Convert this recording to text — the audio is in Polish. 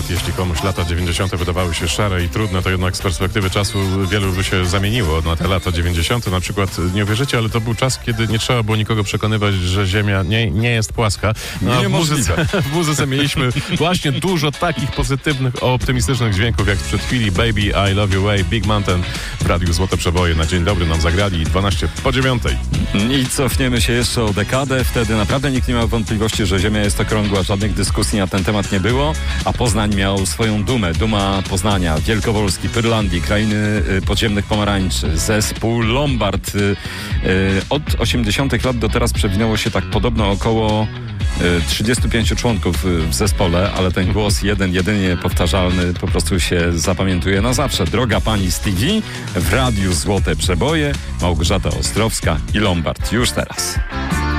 Jeśli komuś lata 90. wydawały się szare i trudne, to jednak z perspektywy czasu wielu by się zamieniło na te lata 90. Na przykład, nie uwierzycie, ale to był czas, kiedy nie trzeba było nikogo przekonywać, że Ziemia nie jest płaska. No, w muzyce mieliśmy właśnie dużo takich pozytywnych, optymistycznych dźwięków, jak sprzed chwili Baby, I Love You Way, Big Mountain w Radiu Złote Przeboje. Na dzień dobry nam zagrali 12 po 9. I cofniemy się jeszcze o dekadę. Wtedy naprawdę nikt nie miał wątpliwości, że Ziemia jest okrągła. Żadnych dyskusji na ten temat nie było, a Poznań miał swoją dumę. Duma Poznania, Wielkopolski, Pyrlandii, krainy podziemnych pomarańczy, zespół Lombard. Od 80. lat do teraz przewinęło się tak podobno około 35 członków w zespole, ale ten głos jedynie powtarzalny po prostu się zapamiętuje na zawsze. Droga pani z TV w Radiu Złote Przeboje, Małgorzata Ostrowska i Lombard. Już teraz.